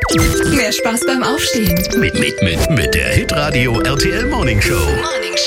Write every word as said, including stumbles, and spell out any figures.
Mehr Spaß beim Aufstehen. Mit, mit, mit, mit der Hitradio R T L Morning Show. Morning Show.